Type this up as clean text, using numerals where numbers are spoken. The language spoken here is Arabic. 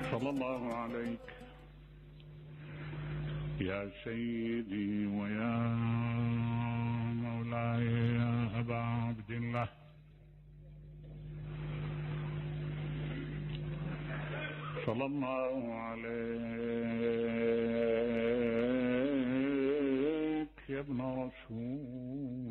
صلى الله عليك يا سيدي ويا مولاي يا أبا عبد الله. صلى الله عليك يا ابن رسول